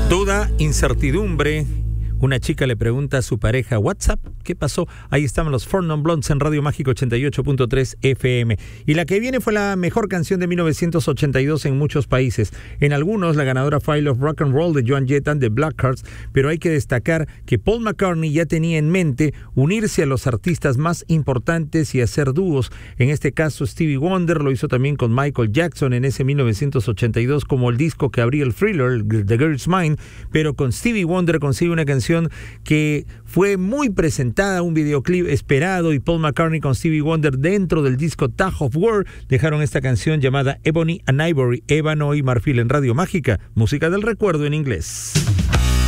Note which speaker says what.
Speaker 1: Duda, incertidumbre. Una chica le pregunta a su pareja, WhatsApp, ¿qué pasó? Ahí estaban los Four Non Blondes en Radio Mágico 88.3 FM. Y la que viene fue la mejor canción de 1982 en muchos países. En algunos, la ganadora fue I Love Rock and Roll de Joan Jett and the Blackhearts, pero hay que destacar que Paul McCartney ya tenía en mente unirse a los artistas más importantes y hacer dúos. En este caso, Stevie Wonder lo hizo también con Michael Jackson en ese 1982 como el disco que abría el Thriller, The Girl's Mind, pero con Stevie Wonder consigue una canción que fue muy presentada, un videoclip esperado, y Paul McCartney con Stevie Wonder dentro del disco Tug of War dejaron esta canción llamada Ebony and Ivory, ébano y marfil en Radio Mágica, música del recuerdo en inglés.